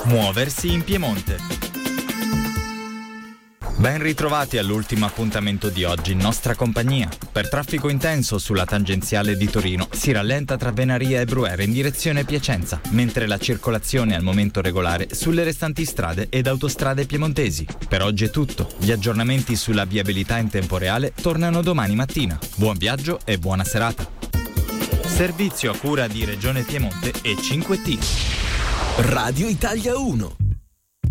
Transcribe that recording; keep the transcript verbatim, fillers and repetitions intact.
Muoversi in Piemonte. Ben ritrovati all'ultimo appuntamento di oggi in nostra compagnia. Per traffico intenso sulla tangenziale di Torino si rallenta tra Venaria e Bruyere in direzione Piacenza, mentre la circolazione è al momento regolare sulle restanti strade ed autostrade piemontesi. Per oggi è tutto. Gli aggiornamenti sulla viabilità in tempo reale tornano domani mattina. Buon viaggio e buona serata. Servizio a cura di Regione Piemonte e cinque T. Radio Italia uno.